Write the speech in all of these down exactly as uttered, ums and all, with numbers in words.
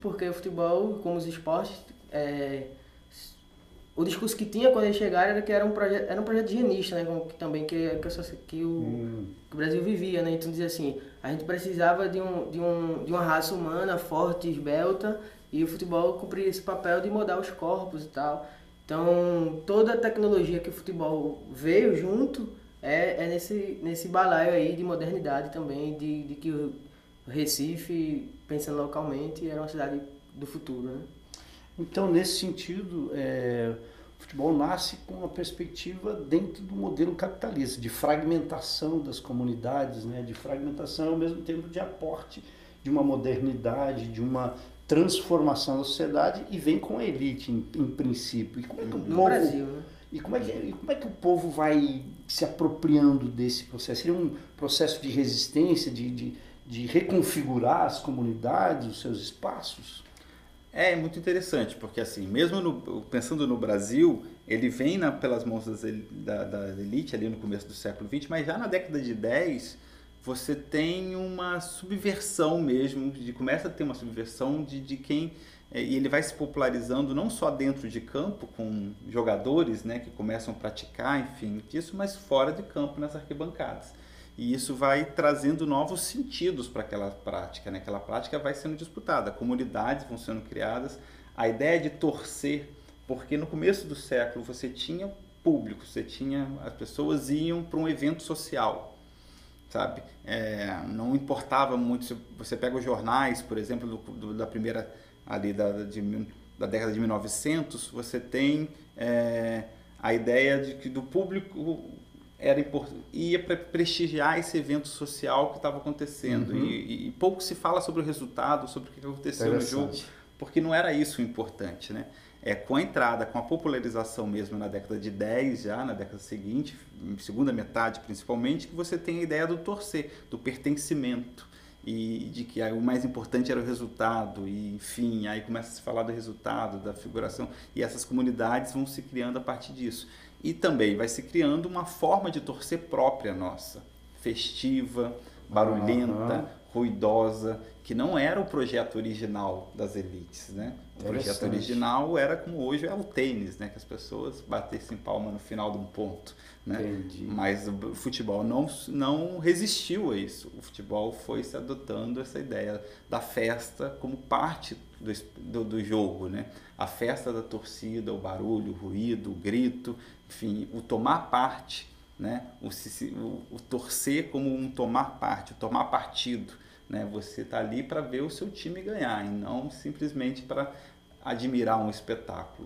porque o futebol, como os esportes, é, o discurso que tinha quando eles chegaram era que era um projeto, era um projeto higienista, né? Como que também que, que, a que, o, Hum. que o Brasil vivia, né? Então dizia assim, a gente precisava de, um, de, um, de uma raça humana forte, esbelta, e o futebol cumpria esse papel de moldar os corpos e tal. Então toda a tecnologia que o futebol veio junto é, é nesse, nesse balaio aí de modernidade também, de, de que o Recife, pensando localmente, era uma cidade do futuro, né? Então, nesse sentido, é, o futebol nasce com uma perspectiva dentro do modelo capitalista, de fragmentação das comunidades, né, de fragmentação ao mesmo tempo de aporte de uma modernidade, de uma transformação da sociedade, e vem com a elite, em, em princípio. E como é que o No povo, Brasil, né? e como é que, e como é que o povo vai se apropriando desse processo? Seria um processo de resistência, de, de, de reconfigurar as comunidades, os seus espaços? É muito interessante, porque assim, mesmo no, pensando no Brasil, ele vem na, pelas mãos das, da, da elite ali no começo do século vinte, mas já na década de dez você tem uma subversão mesmo, de, começa a ter uma subversão de, de quem, é, e ele vai se popularizando não só dentro de campo, com jogadores, né, que começam a praticar, enfim, disso, mas fora de campo, nas arquibancadas. E isso vai trazendo novos sentidos para aquela prática, né? Aquela prática vai sendo disputada, comunidades vão sendo criadas, a ideia de torcer, porque no começo do século você tinha público, você tinha, as pessoas iam para um evento social, sabe? É, não importava muito, se você pega os jornais, por exemplo, do, do, da primeira, ali da, de, da década de mil e novecentos, você tem é, a ideia de que do público era importante, ia para prestigiar esse evento social que estava acontecendo. Uhum. E, e pouco se fala sobre o resultado, sobre o que aconteceu no jogo, porque não era isso o importante, né? É, com a entrada, com a popularização mesmo na década de dez, já na década seguinte, segunda metade principalmente, que você tem a ideia do torcer, do pertencimento, e de que aí o mais importante era o resultado, e enfim, aí começa a se falar do resultado, da figuração, e essas comunidades vão se criando a partir disso. E também vai se criando uma forma de torcer própria nossa, festiva, barulhenta, uhum. ruidosa, que não era o projeto original das elites, né? O projeto original era como hoje é o tênis, né? Que as pessoas batessem palma no final de um ponto, né? Entendi. Mas o futebol não, não resistiu a isso. O futebol foi se adotando essa ideia da festa como parte do, do, do jogo, né? A festa da torcida, o barulho, o ruído, o grito, enfim, o tomar parte, né? o, o, o torcer como um tomar parte, o tomar partido, né? Você está ali para ver o seu time ganhar e não simplesmente para admirar um espetáculo.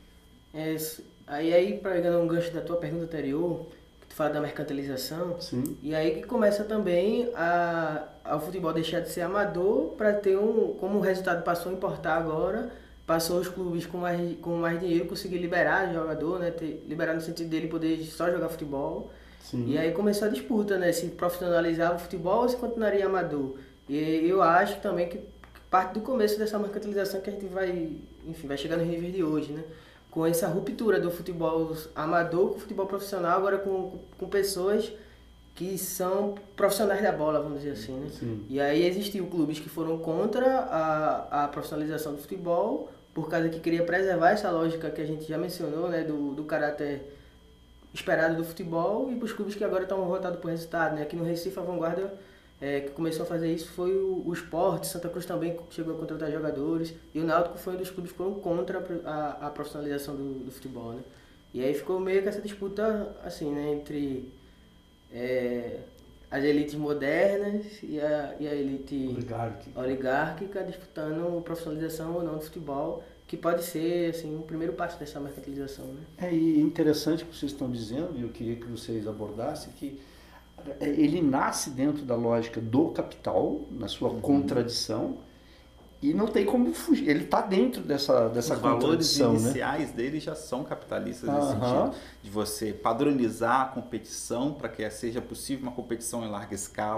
É, aí, aí pegando um gancho da tua pergunta anterior, que tu fala da mercantilização, sim. E aí que começa também a, a o futebol deixar de ser amador para ter um, como o resultado passou a importar agora, passou os clubes com mais, com mais dinheiro conseguir liberar o jogador, né? Ter, liberar no sentido dele poder só jogar futebol. Sim. E aí começou a disputa, né? Se profissionalizava o futebol ou se continuaria amador. E eu acho também que parte do começo dessa mercantilização que a gente vai, enfim, vai chegar nos níveis de hoje, né? Com essa ruptura do futebol amador com o futebol profissional, agora com, com pessoas que são profissionais da bola, vamos dizer assim, né? Sim. E aí existiu clubes que foram contra a, a profissionalização do futebol, por causa que queria preservar essa lógica que a gente já mencionou, né? Do, do caráter esperado do futebol, e para os clubes que agora estão voltados para o resultado, né? Aqui no Recife, a Vanguarda, é, que começou a fazer isso foi o, o Sport, Santa Cruz também chegou a contratar jogadores, e o Náutico foi um dos clubes que foram contra a, a profissionalização do, do futebol, né? E aí ficou meio que essa disputa, assim, né? Entre é, as elites modernas e a, e a elite oligárquica. oligárquica disputando profissionalização ou não do futebol, que pode ser assim, um primeiro passo dessa mercantilização, né? É e interessante o que vocês estão dizendo, e eu queria que vocês abordassem, que ele nasce dentro da lógica do capital, na sua uhum. contradição, e não tem como fugir, ele está dentro dessa, dessa Os contradição. Os valores iniciais né? dele já são capitalistas uhum. nesse sentido, de você padronizar a competição para que seja possível uma competição em larga escala,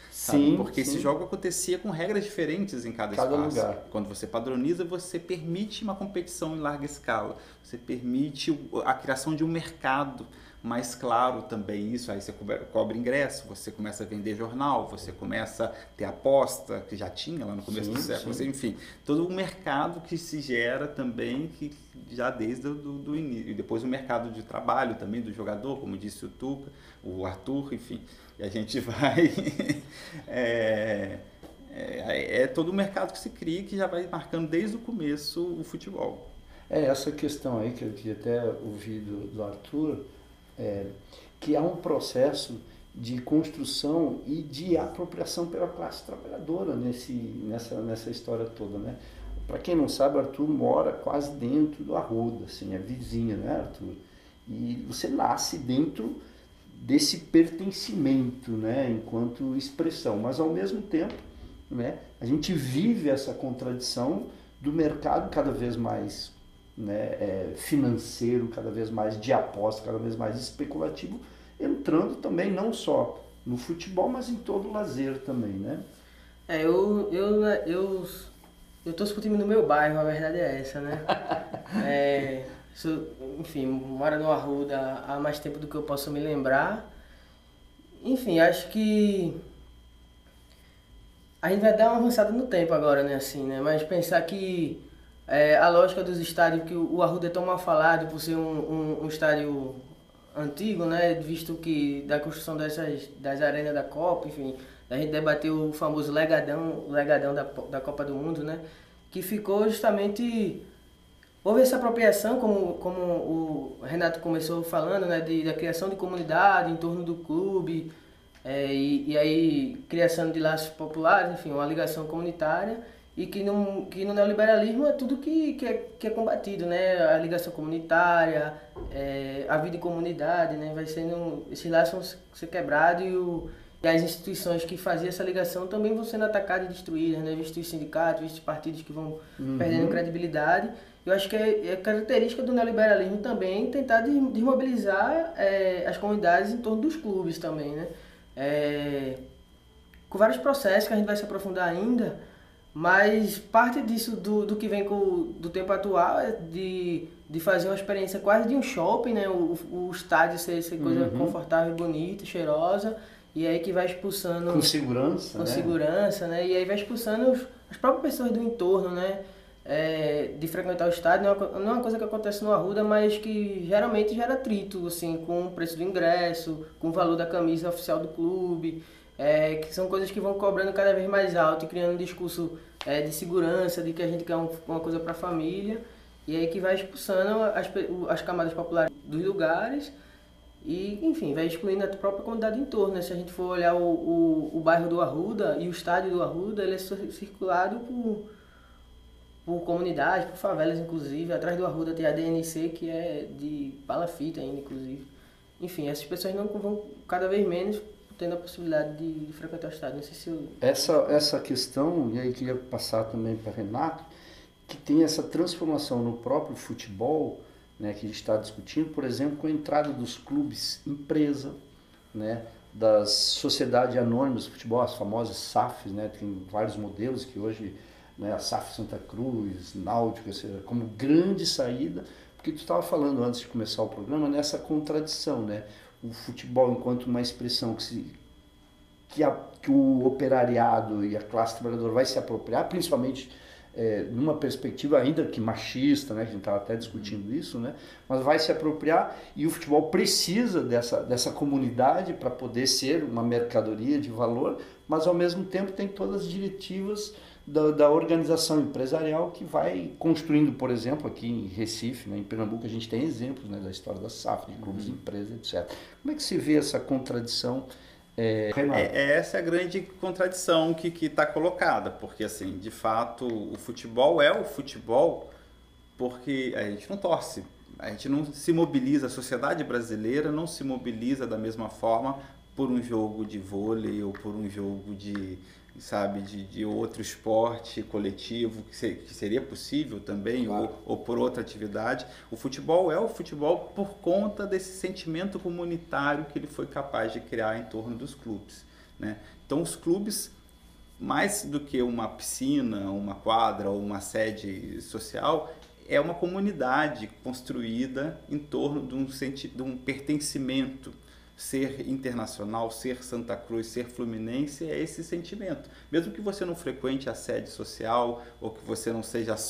Sim, porque sim. esse jogo acontecia com regras diferentes em cada, Cada espaço. lugar. Quando você padroniza, você permite uma competição em larga escala, você permite a criação de um mercado mais claro também isso, aí você cobra ingresso, você começa a vender jornal, você começa a ter aposta, que já tinha lá no começo Sim, do século, sim. enfim, todo o mercado que se gera também, que já desde o do, do início, e depois o mercado de trabalho também do jogador, como disse o Tuca, o Arthur, enfim, e a gente vai, é, é, é todo o mercado que se cria, que já vai marcando desde o começo o futebol. É essa questão aí que eu queria até ouvir do, do Arthur, é, que há um processo de construção e de apropriação pela classe trabalhadora nesse, nessa, nessa história toda, né? Para quem não sabe, Arthur mora quase dentro do Arruda, assim, é vizinho, né, Arthur? E você nasce dentro desse pertencimento, né, enquanto expressão, mas ao mesmo tempo, né, a gente vive essa contradição do mercado cada vez mais, né, é, financeiro, cada vez mais de aposta, cada vez mais especulativo, entrando também não só no futebol, mas em todo o lazer também, né? É, eu, eu, eu, eu torço pro time no meu bairro, a verdade é essa, né? É, sou, enfim, moro no Arruda há mais tempo do que eu posso me lembrar. Enfim, acho que a gente vai dar uma avançada no tempo agora, né, assim, né? Mas pensar que é, a lógica dos estádios, que o Arruda é tão mal falado por ser um, um, um estádio antigo, né? Visto que da construção dessas, das arenas da Copa, enfim, a gente debateu o famoso legadão, o legadão da, da Copa do Mundo, né? Que ficou justamente... Houve essa apropriação, como, como o Renato começou falando, né? De, da criação de comunidade em torno do clube, é, e, e aí criação de laços populares, enfim, uma ligação comunitária. E que no, que no neoliberalismo é tudo que, que, é, que é combatido, né? A ligação comunitária, é, a vida em comunidade, né? Vai sendo, esses laços vão ser quebrados e, o, e as instituições que faziam essa ligação também vão sendo atacadas e destruídas, né? Visto os sindicatos, visto os partidos que vão uhum. perdendo credibilidade. Eu acho que é, é característica do neoliberalismo também tentar desmobilizar é, as comunidades em torno dos clubes também, né? É, com vários processos que a gente vai se aprofundar ainda. Mas parte disso do, do que vem com, do tempo atual é de, de fazer uma experiência quase de um shopping, né? O, o estádio ser, ser coisa uhum. confortável, bonita, cheirosa, e aí que vai expulsando... Com segurança, Com né? segurança, né? E aí vai expulsando os, as próprias pessoas do entorno, né? É, de frequentar o estádio, não é, uma, não é uma coisa que acontece no Arruda, mas que geralmente gera atrito, assim, com o preço do ingresso, com o valor da camisa oficial do clube... É, que são coisas que vão cobrando cada vez mais alto e criando um discurso é, de segurança, de que a gente quer um, uma coisa para a família, e aí que vai expulsando as, as camadas populares dos lugares e, enfim, vai excluindo a própria comunidade em torno, né? Se a gente for olhar o, o, o bairro do Arruda e o estádio do Arruda, ele é circulado por, por comunidades, por favelas, inclusive. Atrás do Arruda tem a D N C, que é de palafita ainda, inclusive. Enfim, essas pessoas não vão cada vez menos tendo a possibilidade de, de frequentar o estádio. Não sei se eu... Essa, essa questão, e aí queria passar também para Renato, que tem essa transformação no próprio futebol, né, que a gente está discutindo, por exemplo, com a entrada dos clubes empresa, né, das sociedades anônimas de futebol, as famosas S A Fs, né, tem vários modelos que hoje, né, a S A F Santa Cruz, Náutica, como grande saída, porque tu estava falando antes de começar o programa, nessa contradição, né, o futebol enquanto uma expressão que, se, que, a, que o operariado e a classe trabalhadora vai se apropriar, principalmente é, numa perspectiva ainda que machista, né, que a gente estava até discutindo isso, né, mas vai se apropriar e o futebol precisa dessa, dessa comunidade para poder ser uma mercadoria de valor, mas ao mesmo tempo tem todas as diretivas da, da organização empresarial que vai construindo, por exemplo, aqui em Recife, né, em Pernambuco, a gente tem exemplos, né, da história da S A F, de clubes de empresa, etcétera. Como é que se vê essa contradição? É, é, essa é a grande contradição que está colocada, porque, assim, de fato, o futebol é o futebol porque a gente não torce, a gente não se mobiliza, a sociedade brasileira não se mobiliza da mesma forma por um jogo de vôlei ou por um jogo de... sabe, de, de outro esporte coletivo que, ser, que seria possível também, claro. ou, ou por outra atividade. O futebol é o futebol por conta desse sentimento comunitário que ele foi capaz de criar em torno dos clubes. né? Então os clubes, mais do que uma piscina, uma quadra ou uma sede social, é uma comunidade construída em torno de um, senti- de um pertencimento. Ser Internacional, ser Santa Cruz, ser Fluminense é esse sentimento. Mesmo que você não frequente a sede social ou que você não seja